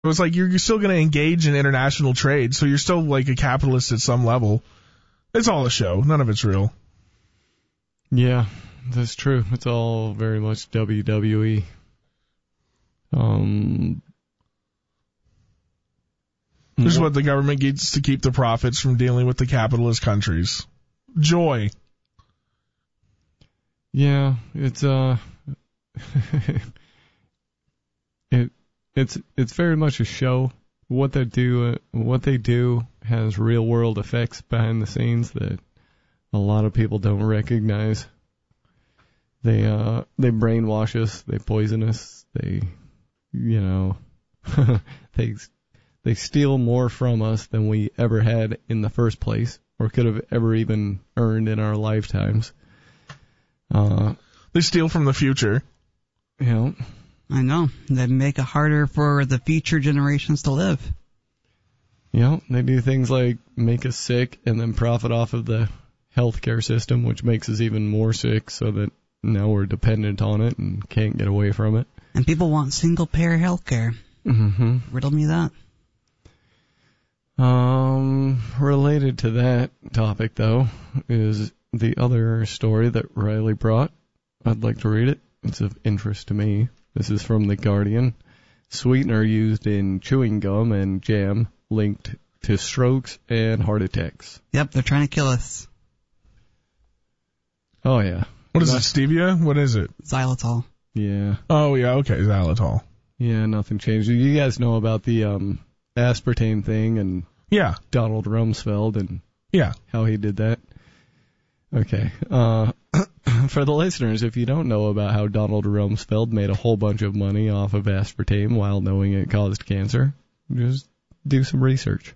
It was like you're still going to engage in international trade, so you're still like a capitalist at some level. It's all a show. None of it's real. Yeah, that's true. It's all very much WWE. This is what the government gets to keep the profits from dealing with the capitalist countries. Joy. Yeah, it's it's very much a show. What they do has real world effects behind the scenes that a lot of people don't recognize. They brainwash us, they poison us, they they steal more from us than we ever had in the first place, or could have ever even earned in our lifetimes. They steal from the future. Yeah. I know. They make it harder for the future generations to live. Yeah, they do things like make us sick and then profit off of the healthcare system, which makes us even more sick, so that now we're dependent on it and can't get away from it. And people want single-payer healthcare. Mm-hmm. Riddle me that. Related to that topic, though, is the other story that Riley brought. I'd like to read it. It's of interest to me. This is from The Guardian. Sweetener used in chewing gum and jam linked to strokes and heart attacks. Yep, they're trying to kill us. Oh, yeah. What is it, stevia? What is it? Xylitol. Yeah. Oh, yeah, okay, xylitol. Yeah, nothing changed. You guys know about the aspartame thing and yeah, Donald Rumsfeld and how he did that? Okay. For the listeners, if you don't know about how Donald Rumsfeld made a whole bunch of money off of aspartame while knowing it caused cancer, just do some research.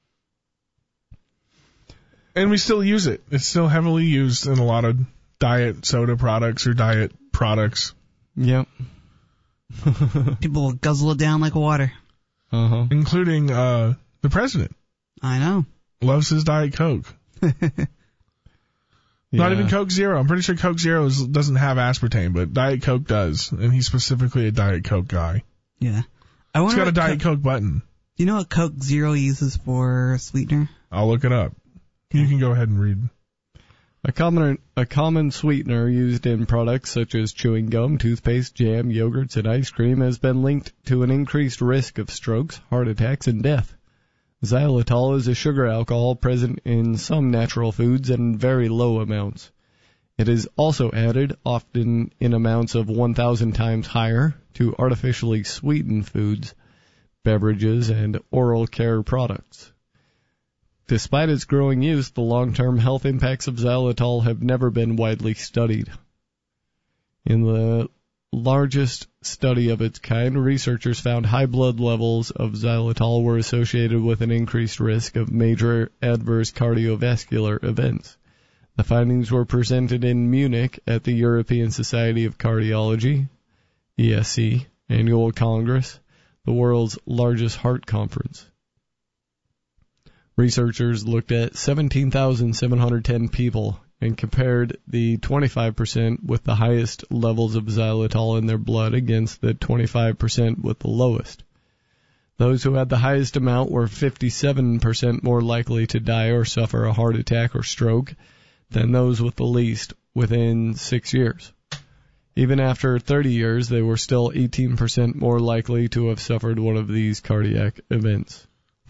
And we still use it. It's still heavily used in a lot of diet soda products or diet products. Yep. People will guzzle it down like water. Uh-huh. Including the president. I know. Loves his Diet Coke. Not even Coke Zero. I'm pretty sure Coke Zero doesn't have aspartame, but Diet Coke does, and he's specifically a Diet Coke guy. Yeah. It's got a Diet Coke button. Do you know what Coke Zero uses for sweetener? I'll look it up. Okay. You can go ahead and read. A common sweetener used in products such as chewing gum, toothpaste, jam, yogurts, and ice cream has been linked to an increased risk of strokes, heart attacks, and death. Xylitol is a sugar alcohol present in some natural foods in very low amounts. It is also added, often in amounts of 1,000 times higher, to artificially sweetened foods, beverages, and oral care products. Despite its growing use, the long-term health impacts of xylitol have never been widely studied. In the largest study of its kind, researchers found high blood levels of xylitol were associated with an increased risk of major adverse cardiovascular events. The findings were presented in Munich at the European Society of Cardiology, ESC, annual Congress, the world's largest heart conference. Researchers looked at 17,710 people and compared the 25% with the highest levels of xylitol in their blood against the 25% with the lowest. Those who had the highest amount were 57% more likely to die or suffer a heart attack or stroke than those with the least within 6 years. Even after 30 years, they were still 18% more likely to have suffered one of these cardiac events.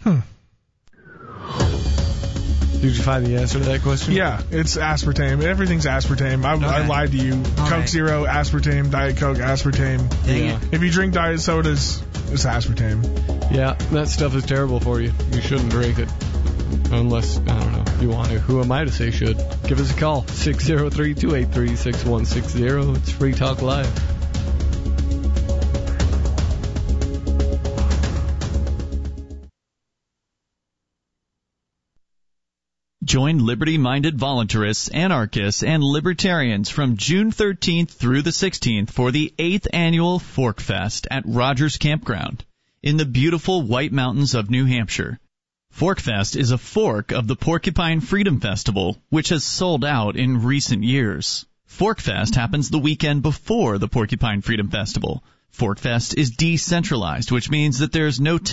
Did you find the answer to that question? Yeah, it's aspartame. Everything's aspartame. I lied to you. All Coke Zero, aspartame. Diet Coke, aspartame. Yeah. If you drink diet sodas, it's aspartame. Yeah, that stuff is terrible for you. You shouldn't drink it. Unless, I don't know, you want to. Who am I to say should? Give us a call. 603-283-6160. It's Free Talk Live. Join liberty-minded voluntarists, anarchists, and libertarians from June 13th through the 16th for the 8th annual Fork Fest at Rogers Campground in the beautiful White Mountains of New Hampshire. Fork Fest is a fork of the Porcupine Freedom Festival, which has sold out in recent years. Fork Fest happens the weekend before the Porcupine Freedom Festival. Fork Fest is decentralized, which means that there's no